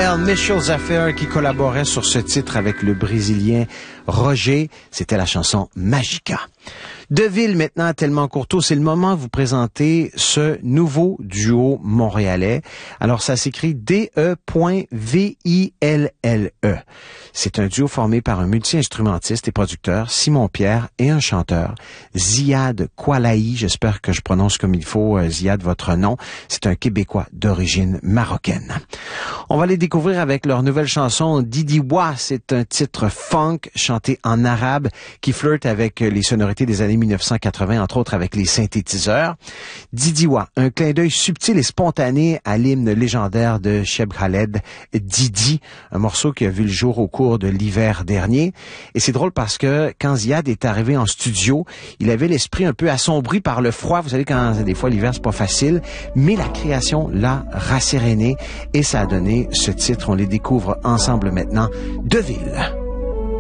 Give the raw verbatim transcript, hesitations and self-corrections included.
El Michel Zaffer qui collaborait sur ce titre avec le Brésilien Roger. C'était la chanson Magica. Deville maintenant, tellement Courteau, c'est le moment de vous présenter ce nouveau duo montréalais. Alors, ça s'écrit D E V I L L E. C'est un duo formé par un multi-instrumentiste et producteur, Simon Pierre, et un chanteur, Ziad Koualaï. J'espère que je prononce comme il faut, Ziad, votre nom. C'est un Québécois d'origine marocaine. On va les découvrir avec leur nouvelle chanson, Didiwa. C'est un titre funk chanté en arabe qui flirte avec les sonorités des années dix-neuf cent quatre-vingts, entre autres avec les synthétiseurs. Didiwa, un clin d'œil subtil et spontané à l'hymne légendaire de Cheb Khaled, Didi, un morceau qui a vu le jour au cours de l'hiver dernier. Et c'est drôle parce que quand Ziad est arrivé en studio, il avait l'esprit un peu assombri par le froid. Vous savez, quand des fois l'hiver, c'est pas facile, mais la création l'a rasséréné et ça a donné ce titre. On les découvre ensemble maintenant. Deville.